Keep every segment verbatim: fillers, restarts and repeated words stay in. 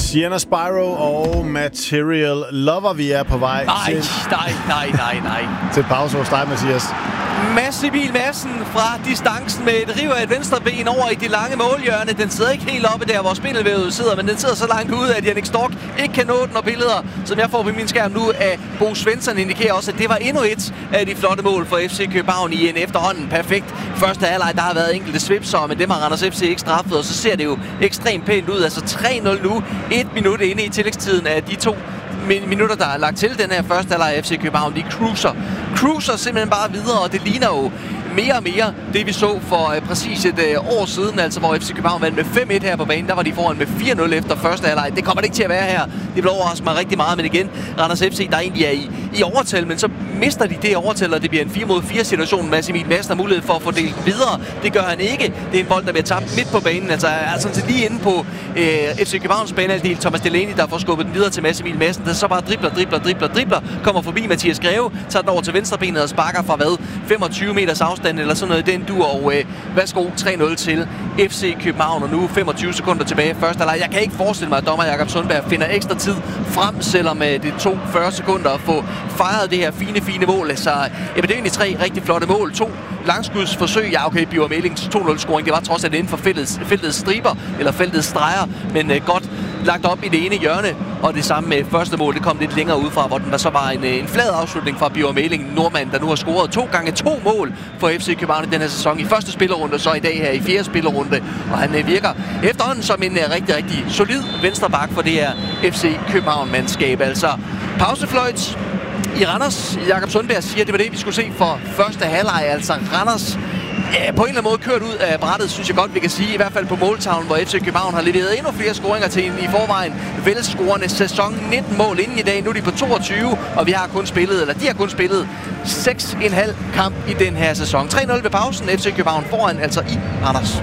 Sienna Spyro og Material Lover. Vi er på vej nej, til... Nej, nej, nej, nej. til pause hos dig, Mathias. Mads Emil Madsen fra distancen med et riv af et venstre ben over i det lange målhjørne. Den sidder ikke helt oppe der, hvor spindelvævet sidder, men den sidder så langt ude, at Jannik Stork ikke kan nå den, og billeder, som jeg får på min skærm nu af Bo Svensson, indikerer også, at det var endnu et af de flotte mål for F C København i en efterhånden perfekt første halvleg. Der har været enkelte svipser, men dem har Randers F C ikke straffet, og så ser det jo ekstremt pænt ud. Altså tre nul nu, et minut inde i tillægstiden af de to minutter, der er lagt til den her første halvleg af F C København. De cruiser. Cruiser simpelthen bare videre, og det ligner jo mere og mere det, vi så for uh, præcis et uh, år siden, altså hvor F C København vandt med fem et her på banen. Der var de foran med fire nul efter første halvleg. Det kommer det ikke til at være her. Det vil overraske mig rigtig meget, men igen, Randers F C, der egentlig er i, i overtal, men så mister de det overtal, og det bliver en fire mod fire situation. Mads Emil Madsen har mulighed for at få delt videre. Det gør han ikke. Det er en bold, der bliver tabt midt på banen, altså, altså lige inde på uh, F C Københavns banehalvdel. Thomas Delaney, der får skubbet den videre til Mads Emil Madsen, der så bare dribler, dribler, dribler, dribler, kommer forbi Mathias Greve, tager den over til venstrebenet og sparker fra hvad? femogtyve meters afstand eller sådan noget. Den dur, og øh, værsgo, tre nul til F C København, og nu femogtyve sekunder tilbage i første halvleg. Jeg kan ikke forestille mig, at dommer Jakob Sundberg finder ekstra tid frem, selvom øh, det tog fyrre sekunder at få fejret det her fine, fine mål. Altså, ja, det er egentlig tre rigtig flotte mål. To langskudsforsøg. Ja, okay, Bjørn Mælings to nul scoring. Det var trods alt inden for feltets, feltets striber, eller feltets streger, men øh, godt lagt op i det ene hjørne, og det samme med første mål, det kom lidt længere udefra, hvor den var så bare en, en flad afslutning fra Bjørn Mæling, nordmand, der nu har scoret to gange to mål for F C København i den her sæson. I første spillerunde, så i dag her i fjerde spillerunde, og han øh, virker efterhånden som en øh, rigtig, rigtig solid venstreback for det her F C København-mandskab. Altså, pausefløjt i Randers. Jakob Sundberg siger, at det var det, vi skulle se for første halvleg. Altså, Randers ja, på en eller anden måde kørt ud af brættet, synes jeg godt, vi kan sige. I hvert fald på måltavlen, hvor F C København har leveret endnu flere scoringer til en i forvejen velscorende sæson. nitten mål inden i dag. Nu er de på toogtyve, og vi har kun spillet, eller de har kun spillet seks komma fem kamp i den her sæson. tre nul ved pausen. F C København foran, altså i Randers.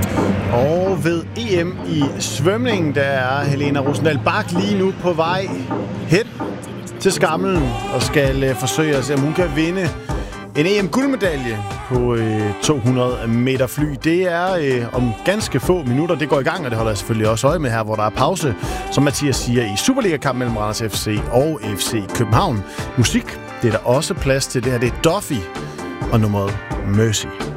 Og ved E M i svømning, der er Helena Rosendal Bach lige nu på vej hen til Skamlen og skal øh, forsøge at se, om hun kan vinde en E M-guldmedalje på øh, to hundrede meter fly. Det er øh, om ganske få minutter, det går i gang, og det holder jeg selvfølgelig også øje med her, hvor der er pause, som Mathias siger, i Superliga-kamp mellem Randers F C og F C København. Musik, det er der også plads til. Det her, det er Duffy og nummeret Mercy.